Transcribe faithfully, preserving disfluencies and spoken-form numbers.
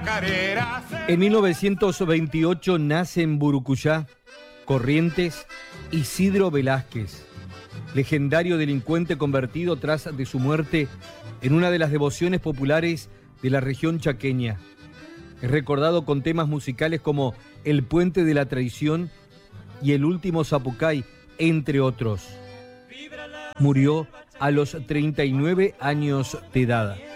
chacarera. En mil novecientos veintiocho nace en Burucuyá, Corrientes, Isidro Velázquez, legendario delincuente convertido tras de su muerte en una de las devociones populares de la región chaqueña. Es recordado con temas musicales como El Puente de la Traición y El Último Zapucay, entre otros. Murió a los treinta y nueve años de edad.